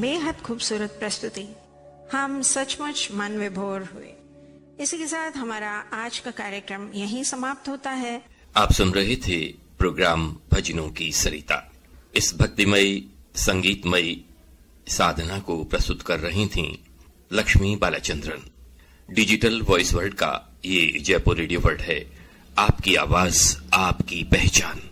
बेहद खूबसूरत प्रस्तुति। हम सचमुच मन विभोर हुए। इसी के साथ हमारा आज का कार्यक्रम यहीं समाप्त होता है। आप सुन रहे थे प्रोग्राम भजनों की सरिता। इस भक्तिमयी संगीतमयी साधना को प्रस्तुत कर रही थीं Lakshmi Balachandran. Digital voice world का ये जयपुर रेडियो वर्ल्ड है। आपकी आवाज, आपकी पहचान।